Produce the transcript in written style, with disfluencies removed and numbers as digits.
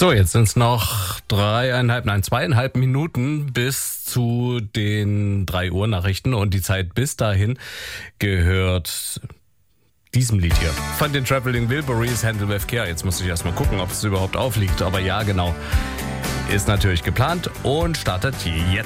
So, jetzt sind es noch 2,5 Minuten bis zu den 3 Uhr Nachrichten und die Zeit bis dahin gehört diesem Lied hier. Von den Traveling Wilburys, Handle with Care. Jetzt muss ich erstmal gucken, ob es überhaupt aufliegt, aber ja, genau. Ist natürlich geplant und startet jetzt.